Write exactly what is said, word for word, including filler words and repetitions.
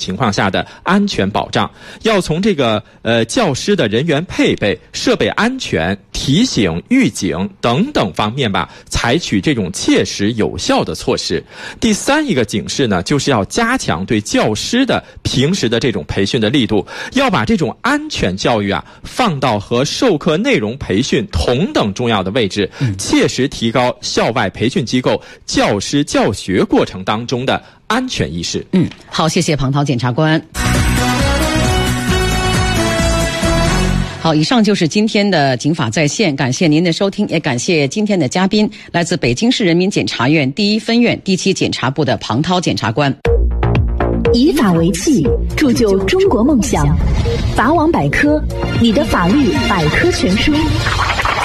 情况下的安全保障，要从这个呃教师的人员配备、设备安全、提醒、预警等等方面吧，采取这种切实有效的措施。第三一个警示呢，就是要加强对教师的平时的这种培训的力度，要把这种安全教育啊放到和授课内容培训同等重要的位置，切实提高校外培训机构教师教学过程当中的安全意识。 嗯，好，谢谢庞涛检察官。好，以上就是今天的警法在线，感谢您的收听，也感谢今天的嘉宾，来自北京市人民检察院第一分院第七检察部的庞涛检察官。 以法为器，铸就中国梦想。法网百科，你的法律百科全书。